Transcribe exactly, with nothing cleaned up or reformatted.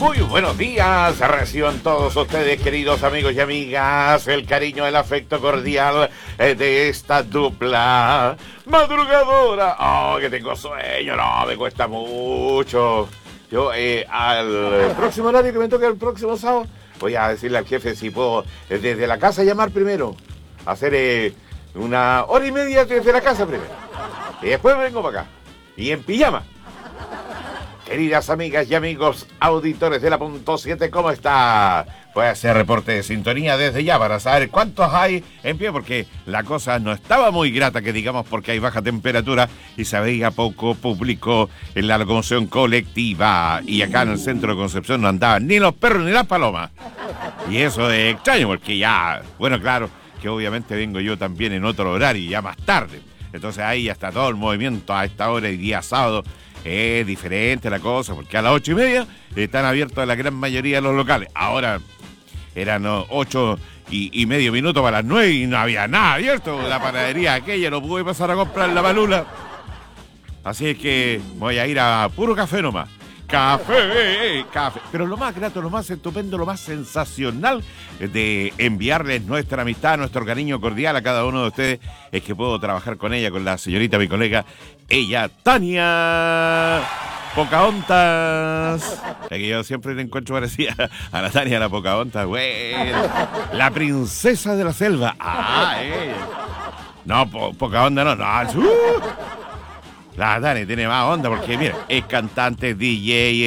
Muy buenos días, reciban todos ustedes, queridos amigos y amigas, el cariño, el afecto cordial eh, de esta dupla madrugadora. Oh, que tengo sueño, no, me cuesta mucho. Yo, eh, al próximo horario que me toque el próximo sábado, voy a decirle al jefe si puedo eh, desde la casa llamar primero, hacer eh, una hora y media desde la casa primero. Y después vengo para acá, y en pijama. Queridas amigas y amigos auditores de la punto siete, ¿cómo está? Voy a hacer reporte de sintonía desde ya para saber cuántos hay en pie, porque la cosa no estaba muy grata, que digamos, porque hay baja temperatura y se veía poco público en la locomoción colectiva. Y acá en el centro de Concepción no andaban ni los perros ni las palomas. Y eso es extraño, porque ya, bueno, claro, que obviamente vengo yo también en otro horario, ya más tarde. Entonces ahí ya está todo el movimiento a esta hora y día sábado. Es diferente la cosa, porque a las ocho y media están abiertos la gran mayoría de los locales. Ahora eran ocho y, y medio minutos para las nueve y no había nada abierto. La panadería aquella no pude pasar a comprar la malula. Así es que voy a ir a puro café nomás. Café, café. Pero lo más grato, lo más estupendo, lo más sensacional de enviarles nuestra amistad, nuestro cariño cordial a cada uno de ustedes es que puedo trabajar con ella, con la señorita, mi colega, ella, Tania Pocahontas. La que yo siempre le encuentro parecida a la Tania, la Pocahontas, güey. La princesa de la selva. Ah, ella. No, po Pocahontas no, no. Uh. La Tania tiene más onda porque, mira, es cantante, D J,